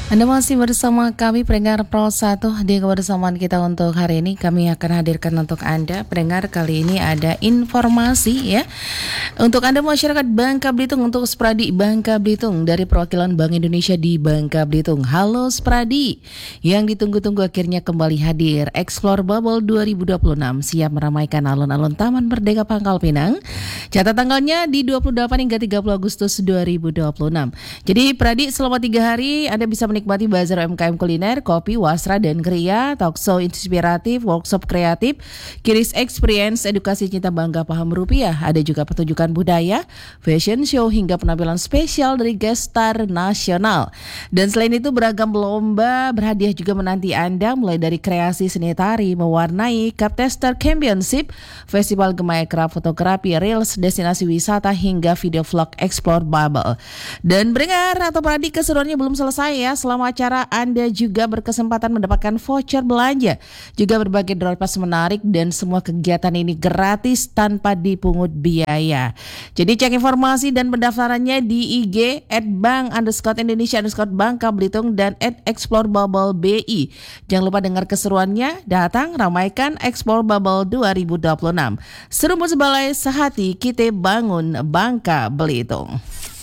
Anda masih bersama kami pendengar Pro 1 di kebersamaan kita untuk hari ini. Kami akan hadirkan untuk Anda pendengar kali ini ada informasi ya. Untuk Anda masyarakat Bangka Belitung untuk Spradi Bangka Belitung dari perwakilan Bank Indonesia di Bangka Belitung. Halo Spradi, yang ditunggu-tunggu akhirnya kembali hadir. Explore Bubble 2026 siap meramaikan alun-alun Taman Merdeka Pangkal Pinang. Catat tanggalnya di 28 hingga 30 Agustus 2026. Jadi Pradi selama 3 hari Anda bisa menikmati bazar UMKM kuliner, kopi, wasra, dan kriya, talkshow inspiratif, workshop kreatif, Kiris Experience, edukasi cinta bangga paham rupiah. Ada juga pertunjukan budaya, fashion show, hingga penampilan spesial dari guest star nasional. Dan selain itu beragam lomba berhadiah juga menanti Anda, mulai dari kreasi seni tari, mewarnai, Cup Tester Championship, Festival Gemaya Kerap Fotografi, Reels, destinasi wisata, hingga video vlog Explore Bubble. Dan pendengar atau Pradi, keseruannya belum selesai ya. Selama acara Anda juga berkesempatan mendapatkan voucher belanja, juga berbagai door prize menarik, dan semua kegiatan ini gratis tanpa dipungut biaya. Jadi cek informasi dan pendaftarannya di IG @bank_Indonesia_Bangka Belitung dan @ExploreBubbleBI. Jangan lupa dengar keseruannya, datang ramaikan Explore Bubble 2026. Serumpun sebalai sehati kita bangun Bangka Belitung.